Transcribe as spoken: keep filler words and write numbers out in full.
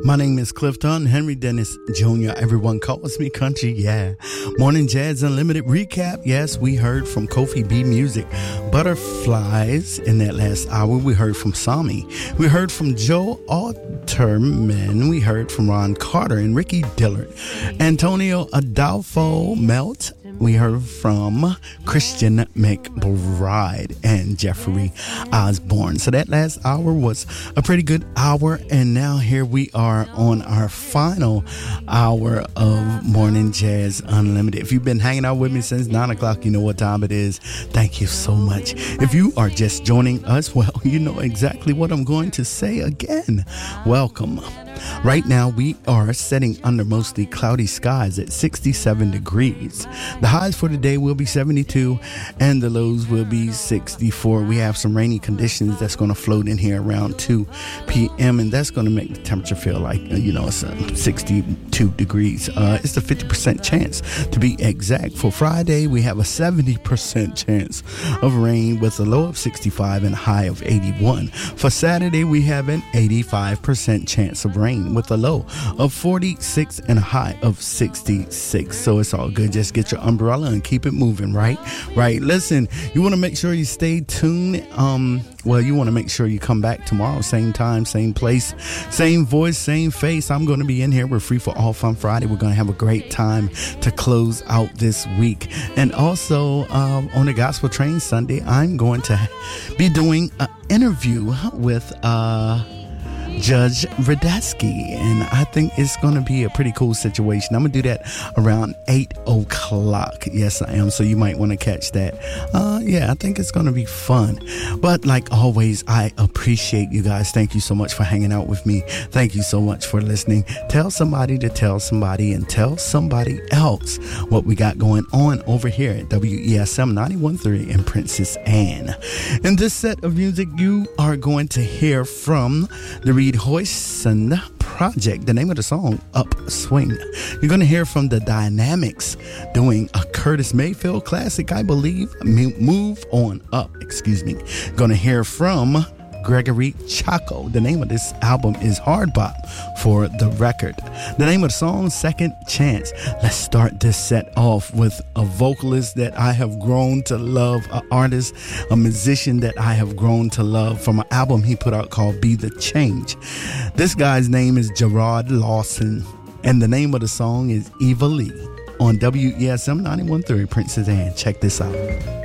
My name is Clifton Henry Dennis Junior Everyone calls me Country, yeah. Morning Jazz Unlimited recap. Yes, we heard from Kofi B Music. Butterflies in that last hour. We heard from Sami. We heard from Joe Alterman. We heard from Ron Carter and Ricky Dillard. Antonio Adolfo Melt. We heard from Christian McBride and Jeffrey Osborne. So that last hour was a pretty good hour. And now here we are on our final hour of Morning Jazz Unlimited. If you've been hanging out with me since nine o'clock, you know what time it is. Thank you so much. If you are just joining us, well, you know exactly what I'm going to say again. Welcome. Right now, we are sitting under mostly cloudy skies at sixty-seven degrees. The highs for today will be seventy-two and the lows will be sixty-four. We have some rainy conditions that's going to float in here around two p.m. and that's going to make the temperature feel like, you know, it's uh, sixty-two degrees. Uh, it's a fifty percent chance to be exact. For Friday, we have a seventy percent chance of rain with a low of sixty-five and a high of eighty-one. For Saturday, we have an eighty-five percent chance of rain with a low of forty-six and a high of sixty-six. So it's all good. Just get your umbrella and keep it moving, right? Right. Listen, you want to make sure you stay tuned. Um, well, you want to make sure you come back tomorrow, same time, same place, same voice, same face. I'm going to be in here. We're free for all fun Friday. We're going to have a great time to close out this week. And also um, on the Gospel Train Sunday, I'm going to be doing an interview with uh Judge Radetsky, and I think it's going to be a pretty cool situation. I'm going to do that around eight o'clock. Yes, I am. So you might want to catch that. Uh, yeah, I think it's going to be fun. But like always, I appreciate you guys. Thank you so much for hanging out with me. Thank you so much for listening. Tell somebody to tell somebody and tell somebody else what we got going on over here at W E S M ninety-one point three in Princess Anne. In this set of music, you are going to hear from the Reed Hoyson Project. The name of the song, Upswing. You're going to hear from the Dynamics doing a Curtis Mayfield classic, I believe. Move On Up, excuse me. Going to hear from Gregory Chaco. The name of this album is Hard Bop for the record. The name of the song, Second Chance. Let's start this set off with a vocalist that I have grown to love, an artist, a musician that I have grown to love from an album he put out called Be The Change. This guy's name is Gerard Lawson, and the name of the song is Eva Lee on W E S M ninety-one point three Princess Anne. Check this out.